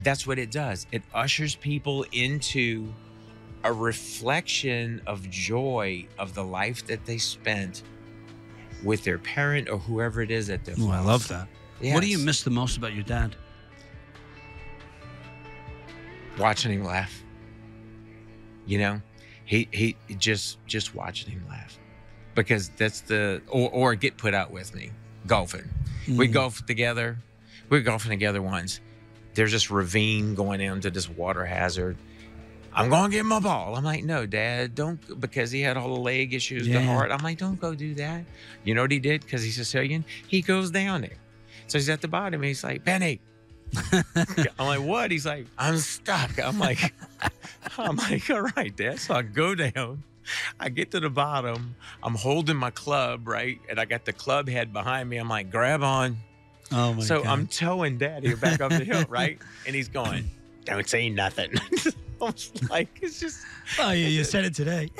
That's what it does. It ushers people into a reflection of joy of the life that they spent with their parent or whoever it is that they've Oh, I lost. love that. Yes. What do you miss the most about your dad? Watching him laugh. You know, he just watching him laugh, because that's or get put out with me golfing. We golf together. We were golfing together once. There's this ravine going into this water hazard. I'm going to get my ball. I'm like, no, Dad, don't, because he had all the leg issues, the heart. I'm like, don't go do that. You know what he did? Because he's Sicilian. He goes down there. So he's at the bottom. And he's like, Benny. I'm like, what? He's like, I'm stuck. I'm like, all right, Dad. So I go down. I get to the bottom. I'm holding my club, right? And I got the club head behind me. I'm like, grab on. Oh, my So God. I'm towing Daddy back up the hill, right? And he's going, don't say nothing. I was like, it's just. Oh, yeah, you said it today.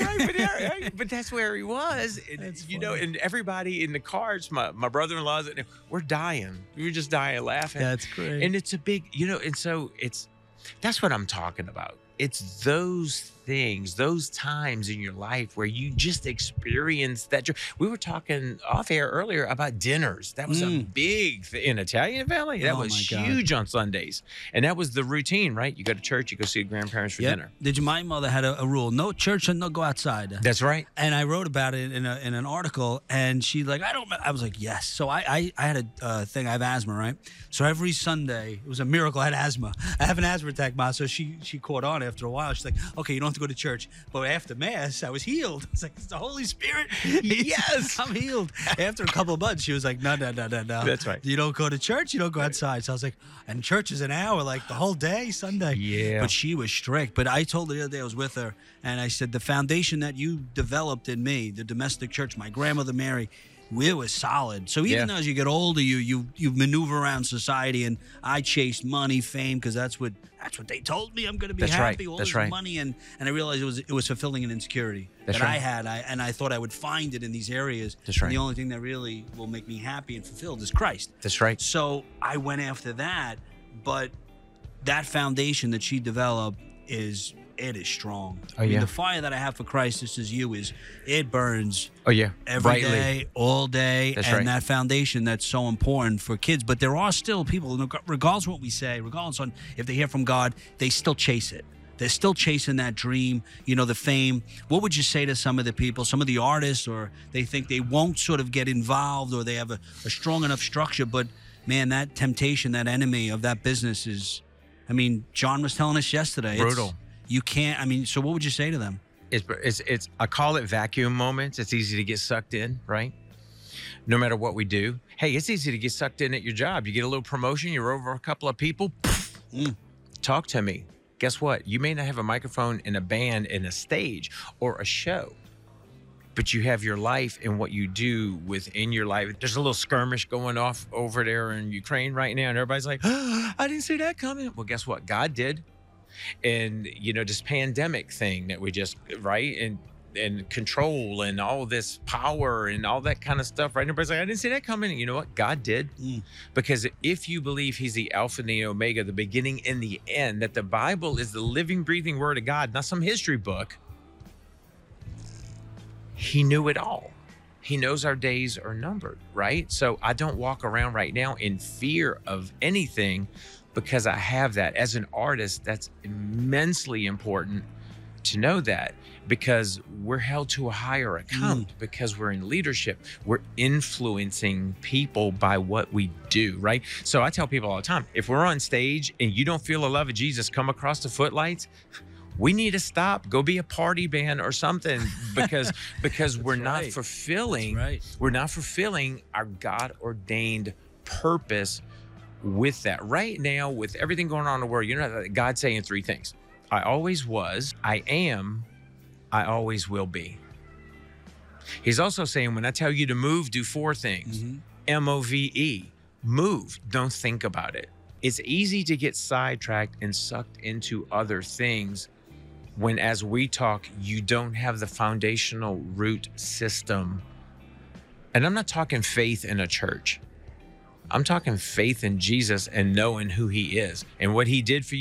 But that's where he was. And, That's you know, funny. and everybody in the cars, my brother-in-law's, we're dying. We were just dying laughing. That's great. And it's a big, you know, and so that's what I'm talking about. It's those things, those times in your life where you just experience that joy. We were talking off air earlier about dinners. That was a big thing in Italian family. That Oh, was my God. huge on Sundays. And that was the routine, right? You go to church, you go see your grandparents for Yep. dinner. My mother had a rule: no church and no go outside. That's right. And I wrote about it in an article, and she like, I was like, yes. So I had a thing. I have asthma, right? So every Sunday, it was a miracle I had asthma. I have an asthma attack, Ma. So she caught on after a while. She's like, okay, you don't have to go to church. But after Mass, I was healed. It's like, it's the Holy Spirit. Yes. I'm healed. After a couple of months, she was like, no. That's right. You don't go to church, you don't go outside. So I was like, and church is an hour, like the whole day, Sunday. Yeah. But she was strict. But I told her the other day, I was with her, and I said, the foundation that you developed in me, the domestic church, my grandmother Mary, it was solid. So even as you get older, you maneuver around society, and I chased money, fame, because that's what they told me I'm going to be That's right. happy. All That's this right. money, and I realized it was fulfilling an insecurity That's that I right. had, and I thought I would find it in these areas. That's And right. the only thing that really will make me happy and fulfilled is Christ. That's right. So I went after that, but that foundation that she developed is strong. Oh, yeah. The fire that I have for Christ, this is you, it burns Oh, yeah. every Brightly. day, all day. That's and right. that foundation that's so important for kids. But there are still people, regardless of what we say, regardless on if they hear from God, they still chase it. They're still chasing that dream, the fame. What would you say to some of the people, some of the artists, or they think they won't sort of get involved, or they have a strong enough structure, but man, that temptation, that enemy of that business is, John was telling us yesterday. Brutal. You can't, so what would you say to them? It's I call it vacuum moments. It's easy to get sucked in, right? No matter what we do. Hey, it's easy to get sucked in at your job. You get a little promotion, you're over a couple of people. Talk to me. Guess what? You may not have a microphone in a band, in a stage, or a show, but you have your life and what you do within your life. There's a little skirmish going off over there in Ukraine right now, and everybody's like, I didn't see that coming. Well, guess what? God did. And, this pandemic thing that we just, right? And control and all this power and all that kind of stuff, right? Everybody's like, I didn't see that coming. And you know what? God did. Because if you believe he's the Alpha and the Omega, the beginning and the end, that the Bible is the living, breathing word of God, not some history book, he knew it all. He knows our days are numbered, right? So I don't walk around right now in fear of anything, because I have that. As an artist, that's immensely important to know that, because we're held to a higher account, because we're in leadership. We're influencing people by what we do, right? So I tell people all the time, if we're on stage and you don't feel the love of Jesus come across the footlights, we need to stop, go be a party band or something, because we're not right. fulfilling, That's right. we're not fulfilling our God-ordained purpose with that. Right now, with everything going on in the world, God's saying three things. I always was, I am, I always will be. He's also saying, when I tell you to move, do four things. MOVE, move, don't think about it. It's easy to get sidetracked and sucked into other things when, as we talk, you don't have the foundational root system. And I'm not talking faith in a church. I'm talking faith in Jesus and knowing who he is and what he did for you.